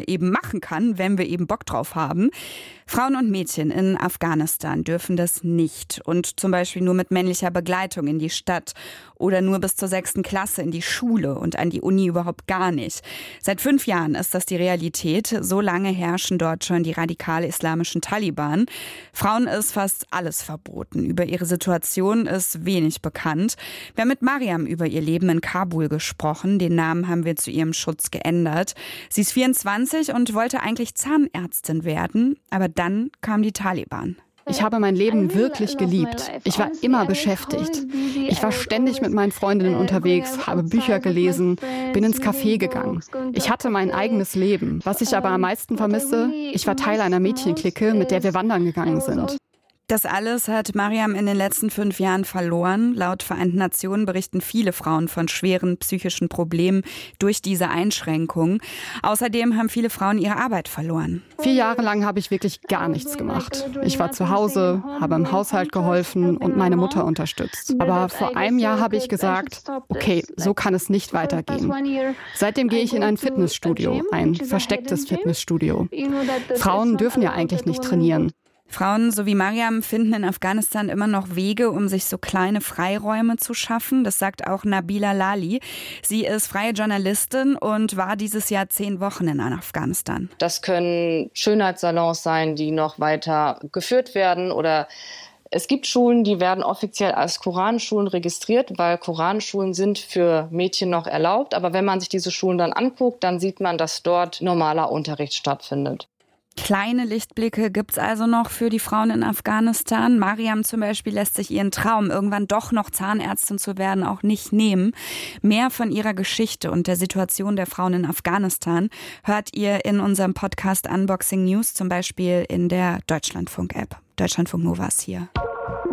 eben machen kann, wenn wir eben Bock drauf haben. Frauen und Mädchen in Afghanistan dürfen das nicht und zum Beispiel nur mit männlicher Begleitung in die Stadt oder nur bis zur 6. Klasse in die Schule und an die Uni überhaupt gar nicht. Seit 5 Jahren ist das die Realität. So lange herrschen dort schon die radikal islamischen Taliban. Frauen ist fast alles verboten. Über ihre Situation ist wenig bekannt. Wir haben mit Mariam über ihr Leben in Kabul gesprochen. Den Namen haben wir zu ihrem Schutz geändert. Sie ist 24 und wollte eigentlich Zahnärztin werden, aber dann kamen die Taliban. Ich habe mein Leben wirklich geliebt. Ich war immer beschäftigt. Ich war ständig mit meinen Freundinnen unterwegs, habe Bücher gelesen, bin ins Café gegangen. Ich hatte mein eigenes Leben. Was ich aber am meisten vermisse, ich war Teil einer Mädchenklicke, mit der wir wandern gegangen sind. Das alles hat Mariam in den letzten 5 Jahren verloren. Laut Vereinten Nationen berichten viele Frauen von schweren psychischen Problemen durch diese Einschränkungen. Außerdem haben viele Frauen ihre Arbeit verloren. 4 Jahre lang habe ich wirklich gar nichts gemacht. Ich war zu Hause, habe im Haushalt geholfen und meine Mutter unterstützt. Aber vor einem Jahr habe ich gesagt, okay, so kann es nicht weitergehen. Seitdem gehe ich in ein Fitnessstudio, ein verstecktes Fitnessstudio. Frauen dürfen ja eigentlich nicht trainieren. Frauen, so wie Mariam, finden in Afghanistan immer noch Wege, um sich so kleine Freiräume zu schaffen. Das sagt auch Nabila Lali. Sie ist freie Journalistin und war dieses Jahr 10 Wochen in Afghanistan. Das können Schönheitssalons sein, die noch weiter geführt werden, oder es gibt Schulen, die werden offiziell als Koranschulen registriert, weil Koranschulen sind für Mädchen noch erlaubt. Aber wenn man sich diese Schulen dann anguckt, dann sieht man, dass dort normaler Unterricht stattfindet. Kleine Lichtblicke gibt's also noch für die Frauen in Afghanistan. Mariam zum Beispiel lässt sich ihren Traum, irgendwann doch noch Zahnärztin zu werden, auch nicht nehmen. Mehr von ihrer Geschichte und der Situation der Frauen in Afghanistan hört ihr in unserem Podcast Unboxing News, zum Beispiel in der Deutschlandfunk-App. Deutschlandfunk Nova ist hier.